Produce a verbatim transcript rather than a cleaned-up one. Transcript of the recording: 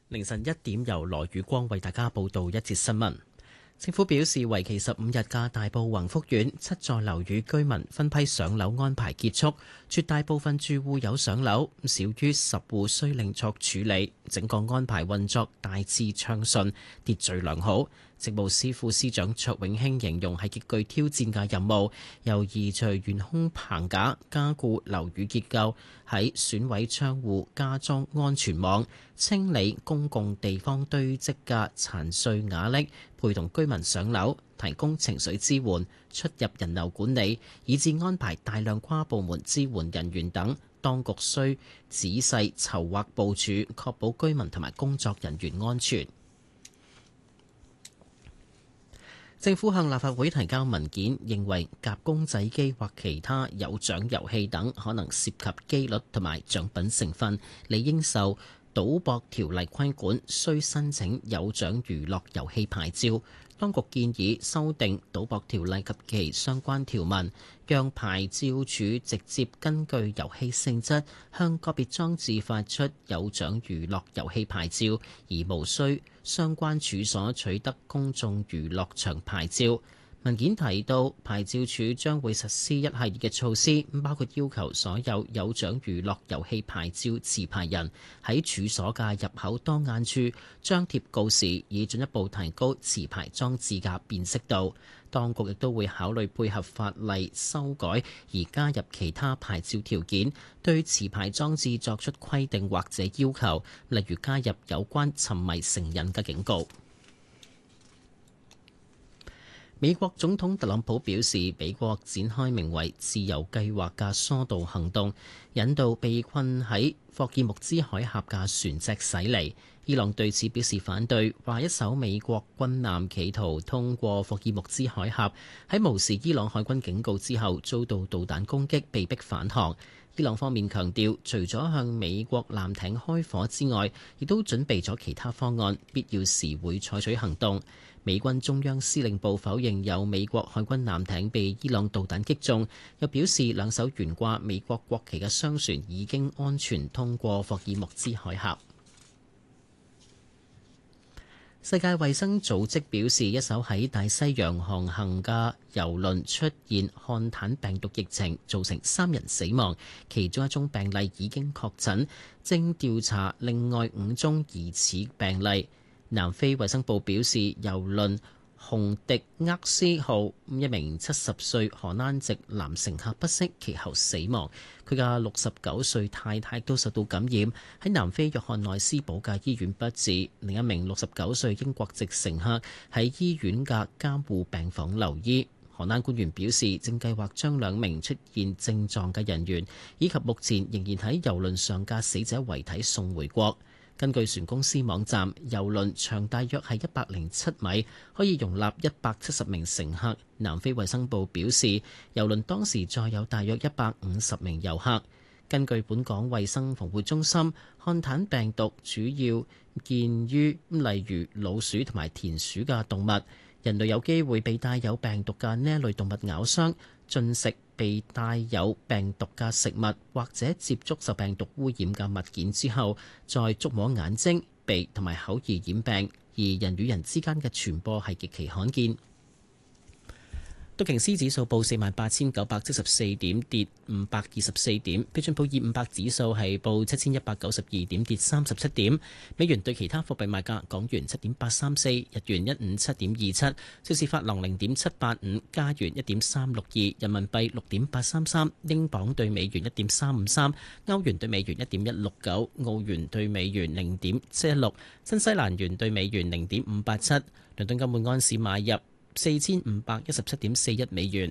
凌晨一點，由羅宇光為大家報道一節新聞。政府表示，為期十五日嘅大埔宏福苑七座樓宇居民分批上樓安排結束，絕大部分住戶有上樓，少於十戶需另作處理。整個安排運作大致暢順，秩序良好。政務司副司長卓永興形容係極具挑戰嘅任務，由移除懸空棚架、加固樓宇結構、喺損毀窗戶加裝安全網、清理公共地方堆積嘅殘碎瓦礫、陪同居民上樓、提供情緒支援、出入人流管理，以至安排大量跨部門支援人員等，當局需仔細籌劃部署，確保居民同埋工作人員安全。政府向立法會提交文件，認為夾公仔機或其他有獎遊戲等可能涉及機率同埋獎品成分，理應受賭博條例規管，需申請有獎娛樂遊戲牌照。當局建議修訂賭博條例及其相關條文，讓牌照處直接根據遊戲性質向個別裝置發出有獎娛樂遊戲牌照，而無需相關處所取得公眾娛樂場牌照。文件提到，牌照處將會實施一系列嘅措施，包括要求所有有獎娛樂遊戲牌照持牌人喺處所嘅入口當眼處張貼告示，以進一步提高持牌裝置嘅辨識度。當局亦都會考慮配合法例修改而加入其他牌照條件，對持牌裝置作出規定或者要求，例如加入有關沉迷成癮嘅警告。美國總統特朗普表示，美國展開名為自由計劃嘅疏導行動，引導被困喺霍爾木茲海峽嘅船隻駛離。伊朗對此表示反對，話一艘美國軍艦企圖通過霍爾木茲海峽，喺無視伊朗海軍警告之後遭到導彈攻擊，被迫返航。伊朗方面強調，除咗向美國艦艇開火之外，亦都準備咗其他方案，必要時會採取行動。美軍中央司令部否認有美國海軍艦艇被伊朗導彈擊中，又表示兩艘懸掛美國國旗嘅商船已經安全通過霍爾木茲海峽。世界衛生組織表示，一艘喺大西洋航行嘅郵輪出現漢坦病毒疫情，造成三人死亡，其中一宗病例已經確診，正調查另外五宗疑似病例。南非衛生部表示，郵輪洪迪厄斯號一名七十歲荷蘭籍男乘客不適，其後死亡。佢嘅六十九歲太太都受到感染，喺南非約翰內斯堡嘅醫院不治。另一名六十九歲英國籍乘客喺醫院嘅監護病房留醫。荷蘭官員表示，正計劃將兩名出現症狀嘅人員以及目前仍然喺郵輪上嘅死者遺體送回國。根據船公司網站，郵輪長大約係一百零七米，可以容納一百七十名乘客。南非衛生部表示，郵輪當時載有大約一百五十名遊客。根據本港衛生防護中心，漢坦病毒主要見於例如老鼠同埋田鼠嘅動物。人類有機會被帶有病毒嘅呢類動物咬傷，進食被帶有病毒嘅食物，或者接觸受病毒污染嘅物件之後，再觸摸眼睛、鼻同埋口而染病，而人與人之間嘅傳播係極其罕見。道瓊斯指數報四萬八千九百七十四點，跌五百二十四點。標準普爾五百指數係報七千一百九十二點，跌三十七點。美元對其他貨幣賣價：港元七點八三四，日元一五七點二七，瑞士法郎零點七八五，加元一點三六二，人民幣六點八三三，英鎊對美元一點三五三，歐元對美元一點一六九，澳元對美元零點七一六，新西蘭元對美元零點五八七。倫敦金每安士買入四千五百一十七點四一美元，